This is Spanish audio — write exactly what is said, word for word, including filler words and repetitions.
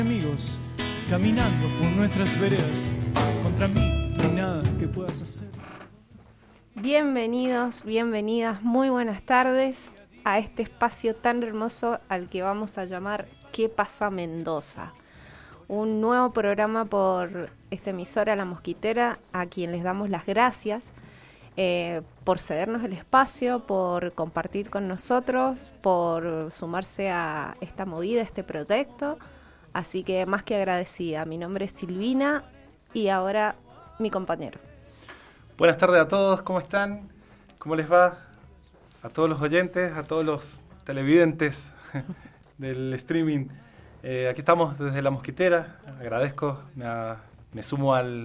Amigos, caminando por nuestras veredas, contra mí no hay nada que puedas hacer. Bienvenidos, bienvenidas, muy buenas tardes a este espacio tan hermoso al que vamos a llamar ¿Qué pasa Mendoza? Un nuevo programa por esta emisora La Mosquitera, a quien les damos las gracias eh, por cedernos el espacio, por compartir con nosotros, por sumarse a esta movida, a este proyecto. Así que más que agradecida. Mi nombre es Silvina y ahora mi compañero. Buenas tardes a todos, ¿cómo están? ¿Cómo les va? A todos los oyentes, a todos los televidentes del streaming. Eh, aquí estamos desde La Mosquitera. Agradezco, me, me sumo al